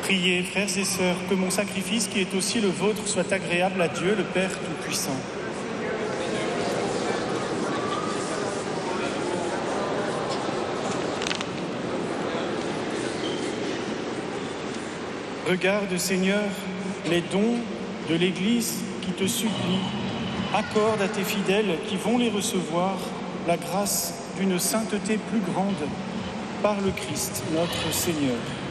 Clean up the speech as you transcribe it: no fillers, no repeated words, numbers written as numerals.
Priez, frères et sœurs, que mon sacrifice, qui est aussi le vôtre, soit agréable à Dieu, le Père Tout-Puissant. Regarde, Seigneur, les dons de l'Église qui te supplie. Accorde à tes fidèles qui vont les recevoir la grâce d'une sainteté plus grande par le Christ, notre Seigneur.